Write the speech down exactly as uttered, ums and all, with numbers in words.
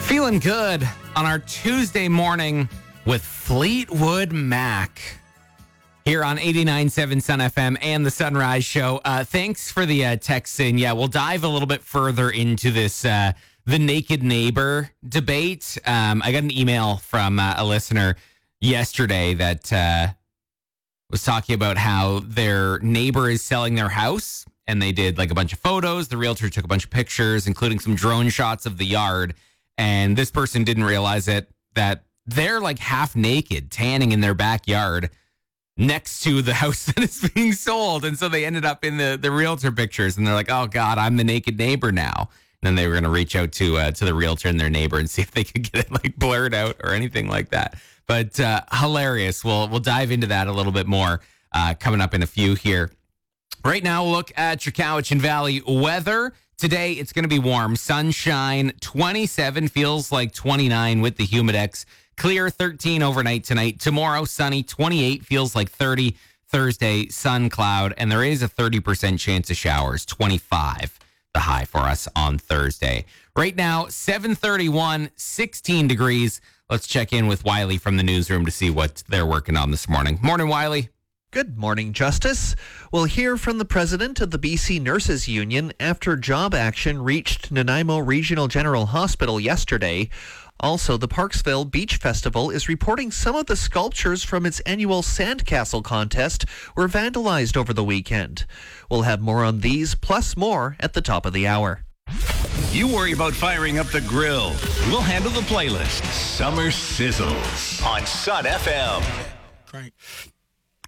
Feeling good on our Tuesday morning with Fleetwood Mac here on eighty-nine point seven Sun F M and the Sunrise Show. Uh, thanks for the uh, text in. Yeah, we'll dive a little bit further into this uh, the naked neighbor debate. Um, I got an email from uh, a listener yesterday that uh, was talking about how their neighbor is selling their house, and they did like a bunch of photos. The realtor took a bunch of pictures, including some drone shots of the yard. And this person didn't realize it, that they're like half naked, tanning in their backyard next to the house that is being sold. And so they ended up in the, the realtor pictures, and they're like, oh God, I'm the naked neighbor now. And then they were going to reach out to uh, to the realtor and their neighbor and see if they could get it like blurred out or anything like that. But uh, hilarious. We'll, we'll dive into that a little bit more uh, coming up in a few here. Right now, look at your Cowichan Valley weather. Today, it's going to be warm. Sunshine, twenty-seven, feels like twenty-nine with the Humidex. Clear, thirteen overnight tonight. Tomorrow, sunny, twenty-eight, feels like thirty. Thursday, sun, cloud, and there is a thirty percent chance of showers. twenty-five, the high for us on Thursday. Right now, seven thirty-one, sixteen degrees. Let's check in with Wiley from the newsroom to see what they're working on this morning. Morning, Wiley. Good morning, Justice. We'll hear from the president of the B C Nurses Union after job action reached Nanaimo Regional General Hospital yesterday. Also, the Parksville Beach Festival is reporting some of the sculptures from its annual Sandcastle contest were vandalized over the weekend. We'll have more on these, plus more, at the top of the hour. You worry about firing up the grill. We'll handle the playlist. Summer Sizzles on Sun F M. Great.